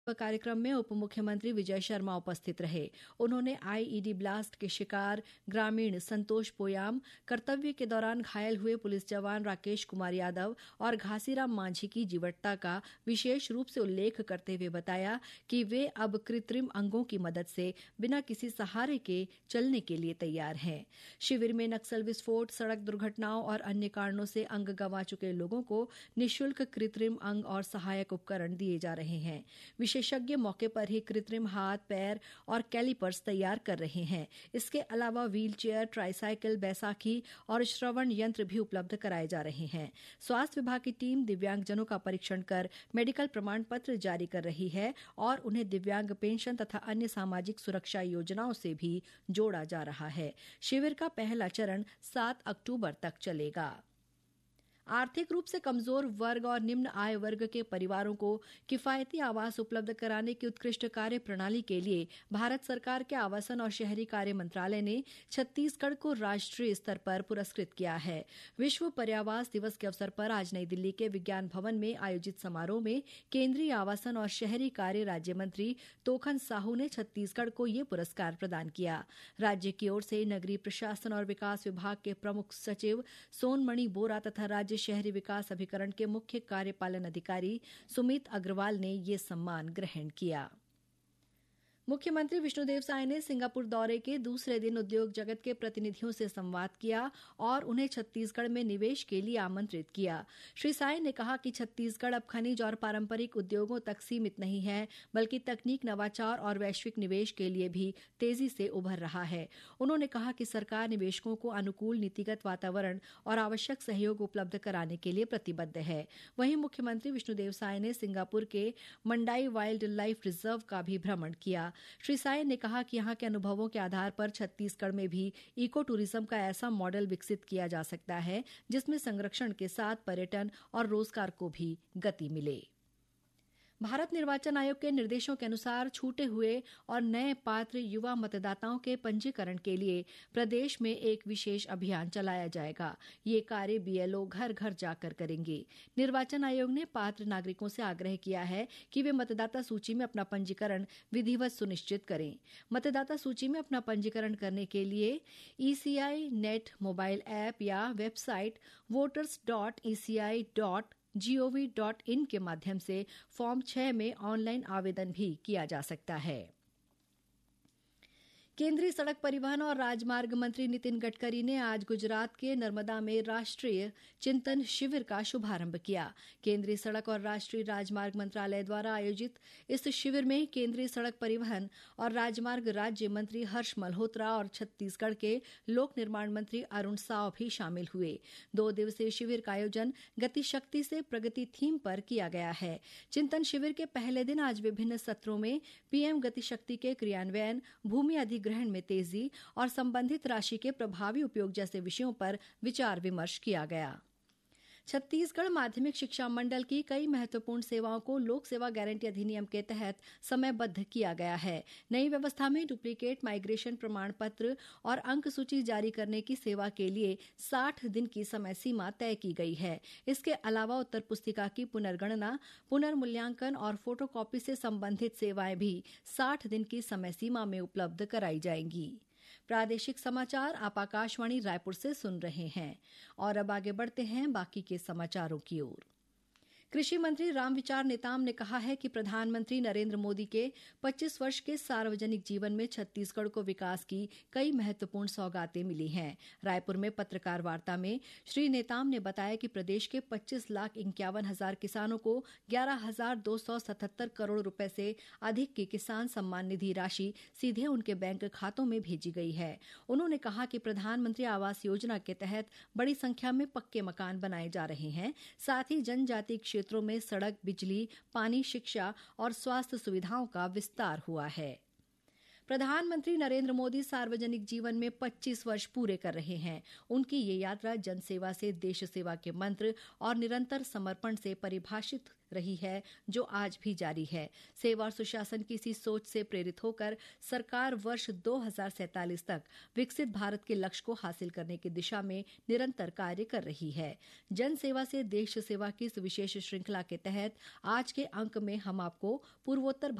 कार्यक्रम में उप मुख्यमंत्री विजय शर्मा उपस्थित रहे। उन्होंने आईईडी ब्लास्ट के शिकार ग्रामीण संतोष पोयाम, कर्तव्य के दौरान घायल हुए पुलिस जवान राकेश कुमार यादव और घासीराम मांझी की जीवटता का विशेष रूप से उल्लेख करते हुए बताया कि वे अब कृत्रिम अंगों की मदद से बिना किसी सहारे के चलने के लिए तैयार हैं। शिविर में नक्सल विस्फोट, सड़क दुर्घटनाओं और अन्य कारणों से अंग गंवा चुके लोगों को निःशुल्क कृत्रिम अंग और सहायक उपकरण दिए जा रहे हैं। विशेषज्ञ मौके पर ही कृत्रिम हाथ, पैर और कैलिपर्स तैयार कर रहे हैं। इसके अलावा व्हील चेयर, ट्राईसाइकिल, बैसाखी और श्रवण यंत्र भी उपलब्ध कराए जा रहे हैं। स्वास्थ्य विभाग की टीम दिव्यांगजनों का परीक्षण कर मेडिकल प्रमाण पत्र जारी कर रही है और उन्हें दिव्यांग पेंशन तथा अन्य सामाजिक सुरक्षा योजनाओं से भी जोड़ा जा रहा है। शिविर का पहला चरण 7 अक्टूबर तक चलेगा। आर्थिक रूप से कमजोर वर्ग और निम्न आय वर्ग के परिवारों को किफायती आवास उपलब्ध कराने की उत्कृष्ट कार्य प्रणाली के लिए भारत सरकार के आवासन और शहरी कार्य मंत्रालय ने छत्तीसगढ़ को राष्ट्रीय स्तर पर पुरस्कृत किया है। विश्व पर्यावास दिवस के अवसर पर आज नई दिल्ली के विज्ञान भवन में आयोजित समारोह में केंद्रीय आवासन और शहरी कार्य राज्य मंत्री तोखन साहू ने छत्तीसगढ़ को यह पुरस्कार प्रदान किया। राज्य की ओर से नगरीय प्रशासन और विकास विभाग के प्रमुख सचिव सोनमणि बोरा तथा राज्य शहरी विकास अभिकरण के मुख्य कार्यपालन अधिकारी सुमित अग्रवाल ने यह सम्मान ग्रहण किया। मुख्यमंत्री विष्णुदेव साय ने सिंगापुर दौरे के दूसरे दिन उद्योग जगत के प्रतिनिधियों से संवाद किया और उन्हें छत्तीसगढ़ में निवेश के लिए आमंत्रित किया। श्री साय ने कहा कि छत्तीसगढ़ अब खनिज और पारंपरिक उद्योगों तक सीमित नहीं है, बल्कि तकनीक, नवाचार और वैश्विक निवेश के लिए भी तेजी से उभर रहा है। उन्होंने कहा कि सरकार निवेशकों को अनुकूल नीतिगत वातावरण और आवश्यक सहयोग उपलब्ध कराने के लिए प्रतिबद्ध है। वहीं मुख्यमंत्री विष्णुदेव साय ने सिंगापुर के मंडाई वाइल्ड लाइफ रिजर्व का भी भ्रमण किया। श्री साय ने कहा कि यहां के अनुभवों के आधार पर छत्तीसगढ़ में भी इको टूरिज्म का ऐसा मॉडल विकसित किया जा सकता है जिसमें संरक्षण के साथ पर्यटन और रोजगार को भी गति मिले। भारत निर्वाचन आयोग के निर्देशों के अनुसार छूटे हुए और नए पात्र युवा मतदाताओं के पंजीकरण के लिए प्रदेश में एक विशेष अभियान चलाया जाएगा। ये कार्य बीएलओ घर घर जाकर करेंगे। निर्वाचन आयोग ने पात्र नागरिकों से आग्रह किया है कि वे मतदाता सूची में अपना पंजीकरण विधिवत सुनिश्चित करें। मतदाता सूची में अपना पंजीकरण करने के लिए ईसीआई नेट मोबाइल ऐप या वेबसाइट voters.eci.gov.in के माध्यम से फॉर्म 6 में ऑनलाइन आवेदन भी किया जा सकता है। केंद्रीय सड़क परिवहन और राजमार्ग मंत्री नितिन गडकरी ने आज गुजरात के नर्मदा में राष्ट्रीय चिंतन शिविर का शुभारंभ किया। केंद्रीय सड़क और राष्ट्रीय राजमार्ग मंत्रालय द्वारा आयोजित इस शिविर में केंद्रीय सड़क परिवहन और राजमार्ग राज्य मंत्री हर्ष मल्होत्रा और छत्तीसगढ़ के लोक निर्माण मंत्री अरुण साव भी शामिल हुए। 2 दिवसीय शिविर का आयोजन गति शक्ति से प्रगति थीम पर किया गया है। चिंतन शिविर के पहले दिन आज विभिन्न सत्रों में पीएम गति शक्ति के क्रियान्वयन, भूमि अधिग्रहण में तेजी और संबंधित राशि के प्रभावी उपयोग जैसे विषयों पर विचार विमर्श किया गया। छत्तीसगढ़ माध्यमिक शिक्षा मंडल की कई महत्वपूर्ण सेवाओं को लोक सेवा गारंटी अधिनियम के तहत समयबद्ध किया गया है। नई व्यवस्था में डुप्लीकेट माइग्रेशन प्रमाण पत्र और अंक सूची जारी करने की सेवा के लिए 60 दिन की समय सीमा तय की गई है। इसके अलावा उत्तर पुस्तिका की पुनर्गणना, पुनर्मूल्यांकन और फोटोकॉपी से संबंधित सेवाएं भी 60 दिन की समय सीमा में उपलब्ध कराई जाएंगी। प्रादेशिक समाचार आप आकाशवाणी रायपुर से सुन रहे हैं और अब आगे बढ़ते हैं बाकी के समाचारों की ओर। कृषि मंत्री रामविचार नेताम ने कहा है कि प्रधानमंत्री नरेंद्र मोदी के 25 वर्ष के सार्वजनिक जीवन में छत्तीसगढ़ को विकास की कई महत्वपूर्ण सौगातें मिली हैं। रायपुर में पत्रकार वार्ता में श्री नेताम ने बताया कि प्रदेश के 25,51,000 किसानों को 11,277 करोड़ रुपए से अधिक की किसान सम्मान निधि राशि सीधे उनके बैंक खातों में भेजी गई है। उन्होंने कहा कि प्रधानमंत्री आवास योजना के तहत बड़ी संख्या में पक्के मकान बनाए जा रहे हैं। साथ ही जनजातीय क्षेत्रों में सड़क, बिजली, पानी, शिक्षा और स्वास्थ्य सुविधाओं का विस्तार हुआ है। प्रधानमंत्री नरेंद्र मोदी सार्वजनिक जीवन में 25 वर्ष पूरे कर रहे हैं। उनकी ये यात्रा जनसेवा से देश सेवा के मंत्र और निरंतर समर्पण से परिभाषित रही है, जो आज भी जारी है। सेवा और सुशासन की इसी सोच से प्रेरित होकर सरकार वर्ष 2047 तक विकसित भारत के लक्ष्य को हासिल करने की दिशा में निरंतर कार्य कर रही है। जन सेवा से देश सेवा की इस विशेष श्रृंखला के तहत आज के अंक में हम आपको पूर्वोत्तर